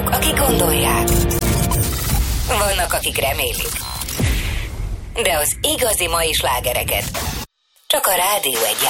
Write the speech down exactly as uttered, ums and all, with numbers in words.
azok, akik gondolják. Vannak, akik remélik. De az igazi mai slágereket csak a Rádió egy